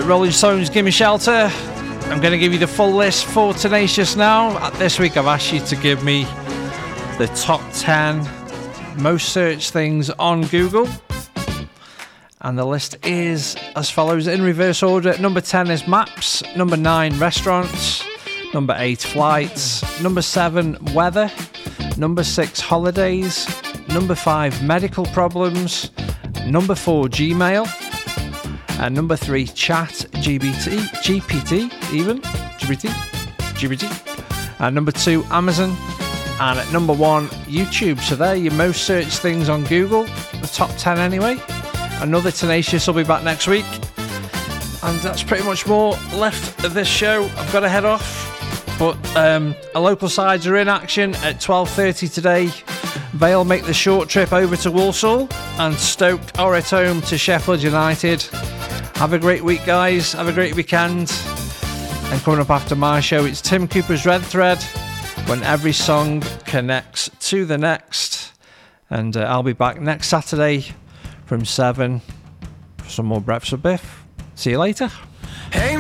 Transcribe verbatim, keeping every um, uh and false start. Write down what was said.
uh, Rolling Stones, Gimme Shelter. I'm going to give you the full list for Tenacious now. Uh, This week I've asked you to give me the top ten most searched things on Google. And the list is as follows in reverse order. Number ten is maps. Number nine, restaurants. Number eight, flights. Number seven, weather. Number six, holidays. Number five, medical problems. Number four, Gmail. And number three, chat, G B T, G P T even, G B T, G B T. And number two, Amazon. And at number one, YouTube. So there are your most searched things on Google. The top ten anyway. Another Tenacious will be back next week. And that's pretty much more left of this show. I've got to head off. But um, our local sides are in action at twelve thirty today. Vale make the short trip over to Walsall. And Stoke are at home to Sheffield United. Have a great week, guys. Have a great weekend. And coming up after my show, it's Tim Cooper's Red Thread. When every song connects to the next. And uh, I'll be back next Saturday from seven for some more Breakfast with Biff. See you later. Hey.